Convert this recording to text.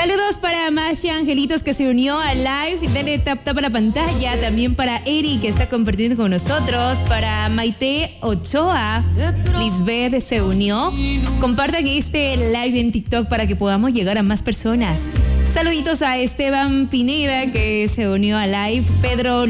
Saludos para Masha Angelitos que se unió al live. Dale tap a la pantalla. También para Eri que está compartiendo con nosotros. Para Maite Ochoa. Lisbeth se unió. Compartan este live en TikTok para que podamos llegar a más personas. Saluditos a Esteban Pineda que se unió al live. Pedro